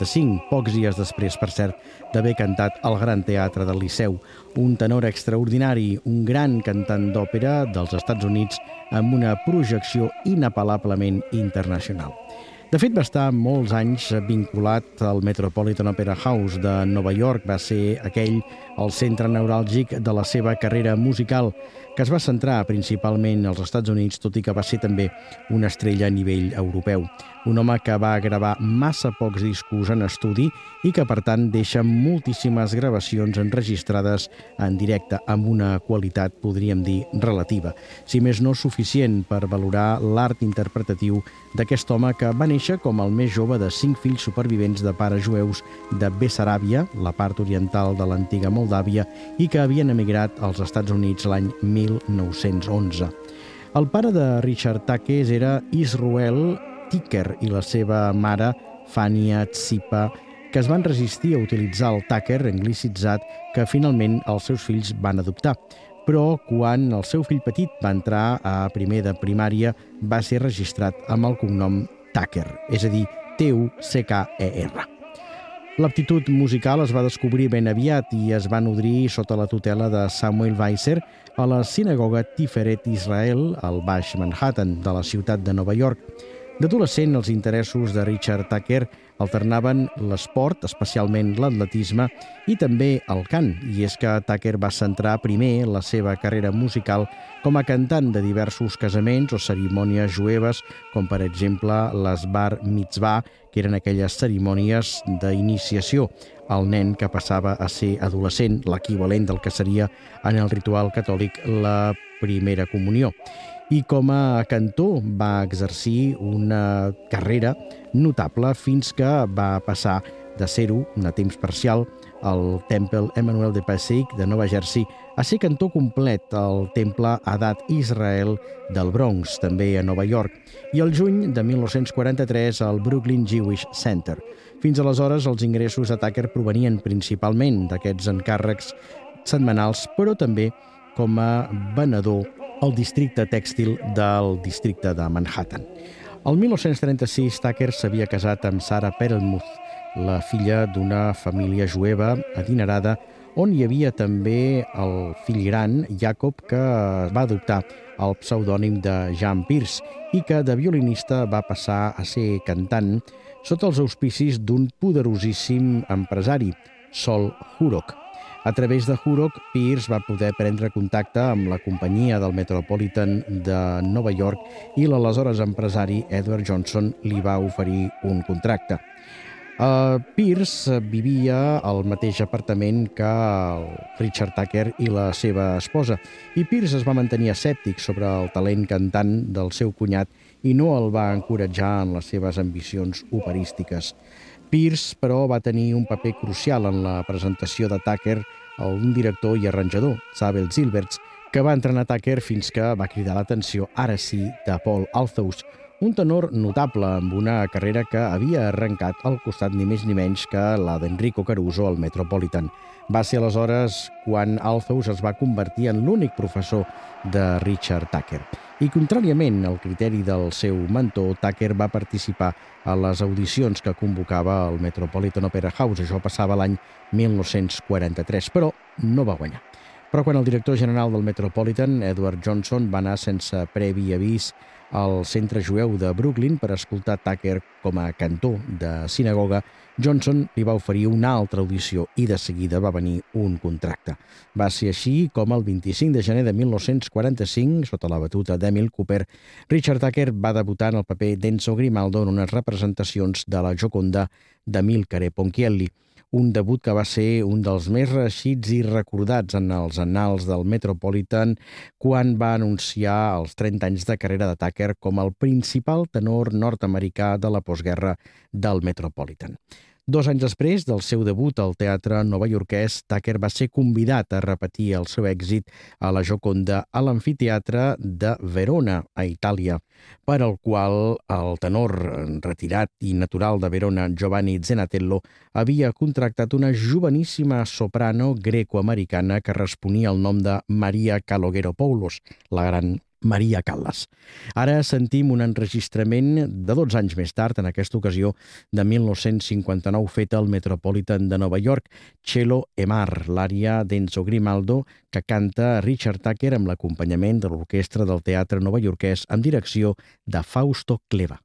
1945, pocs dies després, per cert, d'haver cantat al Gran Teatre del Liceu. Un tenor extraordinari, un gran cantant d'òpera dels Estats Units amb una projecció inapel·lablement internacional. De fet, va estar molts anys vinculat al Metropolitan Opera House de Nova York. Va ser aquell el centre neuràlgic de la seva carrera musical, que es va centrar principalment als Estats Units, tot i que va ser també una estrella a nivell europeu. Un home que va gravar massa pocs discos en estudi i que, per tant, deixa moltíssimes gravacions enregistrades en directe amb una qualitat, podríem dir, relativa. Si més no suficient per valorar l'art interpretatiu d'aquest home que va néixer com el més jove de 5 fills supervivents de pares jueus de Bessaràbia, la part oriental de l'antiga Moldàvia, i que havien emigrat als Estats Units l'any 1911. El pare de Richard Takes era Israel Ticker i la seva mare, Fania Tsipa, que es van resistir a utilitzar el Tucker anglicitzat que finalment els seus fills van adoptar. Però quan el seu fill petit va entrar a primer de primària va ser registrat amb el cognom Tucker, és a dir, Tucker. L'aptitud musical es va descobrir ben aviat i es va nodrir sota la tutela de Samuel Weiser a la sinagoga Tiferet Israel, al Baix Manhattan de la ciutat de Nova York. D'adolescent, els interessos de Richard Tucker alternaven l'esport, especialment l'atletisme, i també el cant. I és que Tucker va centrar primer la seva carrera musical com a cantant de diversos casaments o cerimònies jueves, com per exemple les bar mitzvah, que eren aquelles cerimònies d'iniciació al nen que passava a ser adolescent, l'equivalent del que seria en el ritual catòlic la primera comunió. I com a cantor va exercir una carrera notable fins que va passar de ser-ho, a temps parcial, al Temple Emmanuel de Passaic de Nova Jersey, a ser cantor complet al Temple Adat Israel del Bronx, també a Nova York, i el juny de 1943 al Brooklyn Jewish Center. Fins aleshores, els ingressos de Tucker provenien principalment d'aquests encàrrecs setmanals, però també com a venedor al districte tèxtil del districte de Manhattan. El 1936, Tucker s'havia casat amb Sarah Perelmuth, la filla d'una família jueva adinerada, on hi havia també el fill gran, Jacob, que va adoptar el pseudònim de Jean Pierce i que de violinista va passar a ser cantant sota els auspicis d'un poderosíssim empresari, Sol Hurok. A través de Hurok, Pierce va poder prendre contacte amb la companyia del Metropolitan de Nova York i l'aleshores empresari Edward Johnson li va oferir un contracte. Pierce vivia al mateix apartament que Richard Tucker i la seva esposa, i Pierce es va mantenir escèptic sobre el talent cantant del seu cunyat i no el va encoratjar en les seves ambicions operístiques. Pierce, però, va tenir un paper crucial en la presentació de Tucker a un director i arranjador, Zabel Zilberts, que va entrenar Tucker fins que va cridar l'atenció, ara sí, de Paul Althaus, un tenor notable amb una carrera que havia arrencat al costat ni més ni menys que la d'Enrico Caruso al Metropolitan. Va ser aleshores quan Althaus es va convertir en l'únic professor de Richard Tucker. I, contràriament al criteri del seu mentor, Tucker va participar a les audicions que convocava el Metropolitan Opera House. Això passava l'any 1943, però no va guanyar. Però quan el director general del Metropolitan, Edward Johnson, va anar sense previ avís al centre jueu de Brooklyn per escoltar Tucker com a cantor de sinagoga, Johnson li va oferir una altra audició i de seguida va venir un contracte. Va ser així com el 25 de gener de 1945, sota la batuta d'Emil Cooper, Richard Tucker va debutar en el paper d'Enzo Grimaldo en unes representacions de la Gioconda d'Amilcare Ponchielli. Un debut que va ser un dels més reeixits i recordats en els annals del Metropolitan quan va anunciar els 30 anys de carrera de Tucker com el principal tenor nord-americà de la postguerra del Metropolitan. 2 anys després del seu debut al teatre novaiorquès, Tucker va ser convidat a repetir el seu èxit a la Gioconda a l'amfiteatre de Verona, a Itàlia, per al qual el tenor retirat i natural de Verona, Giovanni Zenatello, havia contractat una joveníssima soprano greco-americana que responia al nom de Maria Kalogeropoulos, la gran Maria Callas. Ara sentim un enregistrament de 12 anys més tard, en aquesta ocasió de 1959, fet al Metropolitan de Nova York, Cielo e Mar, l'ària d'Enzo Grimaldo, que canta Richard Tucker amb l'acompanyament de l'orquestra del Teatre Novaiorquès amb direcció de Fausto Cleva.